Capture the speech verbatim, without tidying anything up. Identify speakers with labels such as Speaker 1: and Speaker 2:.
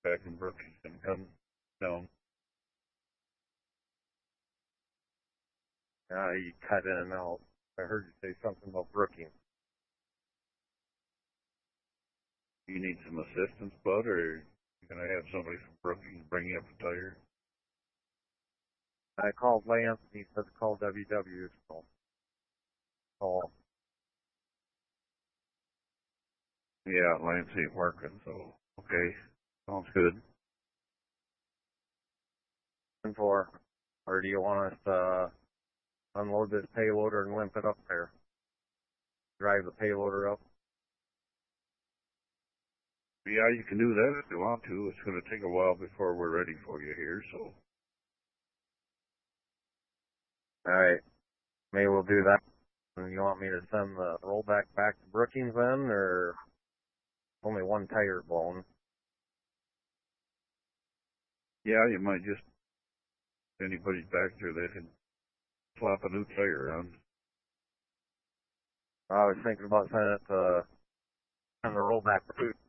Speaker 1: back in Brookings and come down.
Speaker 2: Uh, you cut in and out. I heard you say something about Brookings.
Speaker 1: You need some assistance, bud, or you gonna have somebody from Brookings bring you up a tire?
Speaker 2: I called Lance and he said to call W W. So, call.
Speaker 1: Yeah, Lance ain't working, so okay, sounds good.
Speaker 2: For, or do you want us to uh, unload this payloader and limp it up there? Drive the payloader up?
Speaker 1: Yeah, you can do that if you want to. It's going to take a while before we're ready for you here, so.
Speaker 2: Alright. Maybe we'll do that. And you want me to send the rollback back to Brookings then, or only one tire blown?
Speaker 1: Yeah, you might just, if anybody's back there, they can slap a new tire on.
Speaker 2: I was thinking about sending it to, send the rollback to